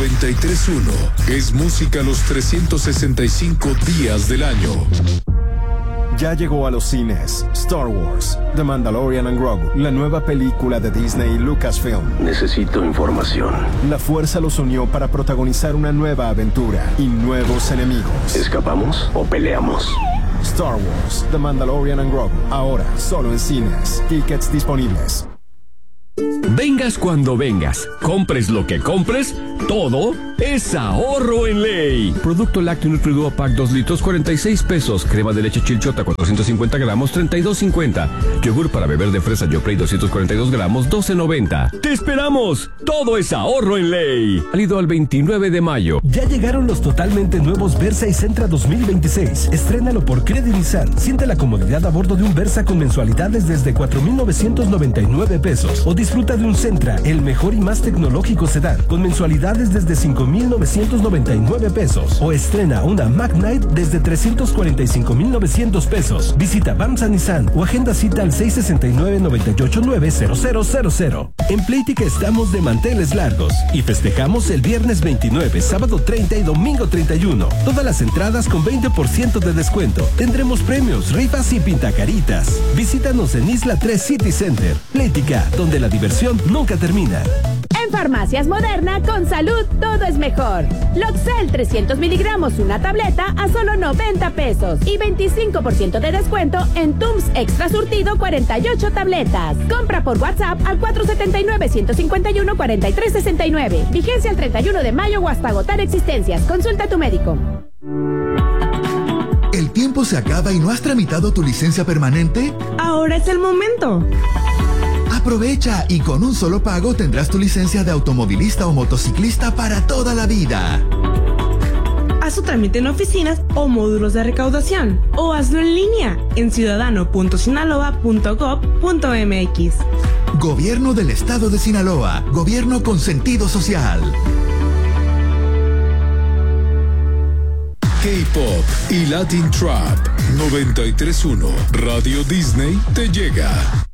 93.1 es música los 365 días del año. Ya llegó a los cines Star Wars, The Mandalorian and Grogu, la nueva película de Disney y Lucasfilm. Necesito información. La fuerza los unió para protagonizar una nueva aventura y nuevos enemigos. ¿Escapamos o peleamos? Star Wars, The Mandalorian and Grogu, ahora solo en cines. Tickets disponibles. Vengas cuando vengas, compres lo que compres, todo es ahorro en ley. Producto lácteo Nutriduo Pack 2 litros, 46 pesos. Crema de leche Chilchota, 450 gramos, 32.50. Yogur para beber de fresa Yoplait, 242 gramos, 12.90. ¡Te esperamos! Todo es ahorro en ley. Válido al 29 de mayo. Ya llegaron los totalmente nuevos Versa y Sentra 2026. Estrénalo por Credit Nissan. Siente la comodidad a bordo de un Versa con mensualidades desde 4,999 pesos. O disfruta de un Sentra, el mejor y más tecnológico sedán, con mensualidades desde 5,999 pesos. O estrena una Mac Knight desde 345,900 pesos. Visita Bamsa Nissan o agenda cita al 669-989-0000. En Playtika estamos de manteles largos y festejamos el viernes 29, sábado 30 y domingo 31. Todas las entradas con 20% de descuento. Tendremos premios, rifas y pintacaritas. Visítanos en Isla 3 City Center. Playtika, donde la diversión nunca termina. En Farmacias Moderna, con salud todo es mejor. Loxel 300 miligramos, una tableta a solo 90 pesos. Y 25% de descuento en Tums Extra Surtido 48 tabletas. Compra por WhatsApp al 479-151-4369. Vigencia el 31 de mayo o hasta agotar existencias. Consulta a tu médico. ¿El tiempo se acaba y no has tramitado tu licencia permanente? Ahora es el momento. Aprovecha y con un solo pago tendrás tu licencia de automovilista o motociclista para toda la vida. Haz su trámite en oficinas o módulos de recaudación o hazlo en línea en ciudadano.sinaloa.gov.mx. Gobierno del Estado de Sinaloa. Gobierno con sentido social. K-Pop y Latin Trap 93.1 Radio Disney te llega.